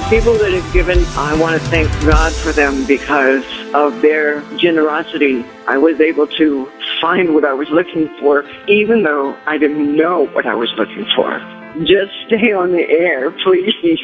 people that have given, I want to thank God for them because of their generosity. I was able to find what I was looking for, even though I didn't know what I was looking for. Just stay on the air, please.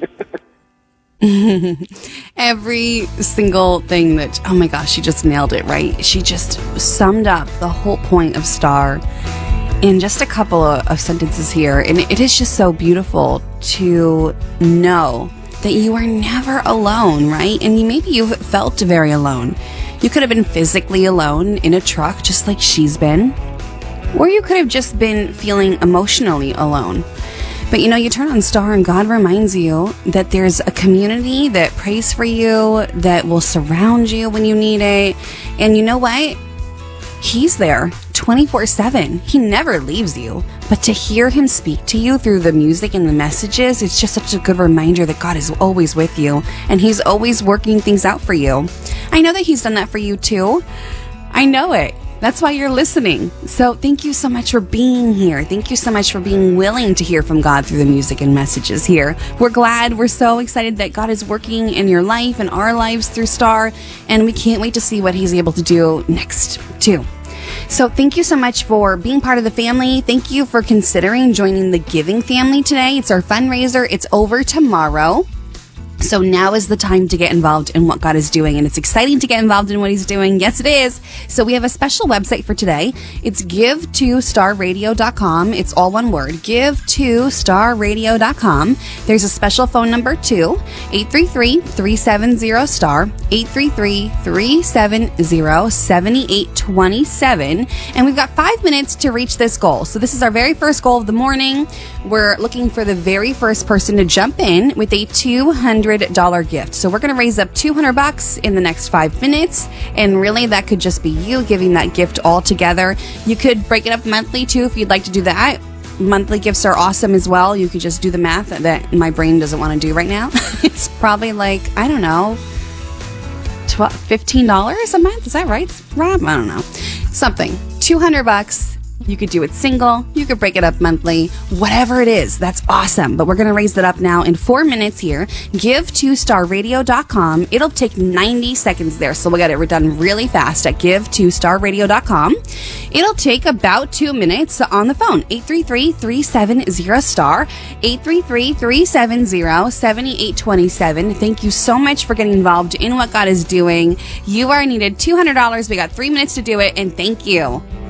Every single thing that, oh my gosh, she just nailed it, right? She just summed up the whole point of Star in just a couple of sentences here. And it is just so beautiful to know that you are never alone, right? And maybe you've felt very alone. You could have been physically alone in a truck, just like she's been. Or you could have just been feeling emotionally alone. But you turn on Star and God reminds you that there's a community that prays for you, that will surround you when you need it. And you know what? He's there 24/7. He never leaves you. But to hear him speak to you through the music and the messages, it's just such a good reminder that God is always with you and he's always working things out for you. I know that he's done that for you too. I know it. That's why you're listening. So thank you so much for being here. Thank you so much for being willing to hear from God through the music and messages here. We're glad. We're so excited that God is working in your life and our lives through Star. And we can't wait to see what he's able to do next too. So thank you so much for being part of the family. Thank you for considering joining the Giving family today. It's our fundraiser. It's over tomorrow. So now is the time to get involved in what God is doing. And it's exciting to get involved in what he's doing. Yes, it is. So we have a special website for today. It's give2starradio.com. It's all one word. give2starradio.com. There's a special phone number too. 833-370-STAR. 833-370-7827. And we've got 5 minutes to reach this goal. So this is our very first goal of the morning. We're looking for the very first person to jump in with a $200 gift. So we're going to raise up $200 in the next 5 minutes. And really that could just be you giving that gift all together. You could break it up monthly too if you'd like to do that. Monthly gifts are awesome as well. You could just do the math that my brain doesn't want to do right now. It's probably like, I don't know, $15 a month. Is that right, Rob? I don't know. Something. $200. You could do it single. You could break it up monthly. Whatever it is, that's awesome. But we're going to raise that up now in 4 minutes here. Give2starradio.com. It'll take 90 seconds there. So we'll get it done really fast at give2starradio.com. It'll take about 2 minutes on the phone. 833-370-STAR. 833-370-7827. Thank you so much for getting involved in what God is doing. You are needed $200. We got 3 minutes to do it. And thank you.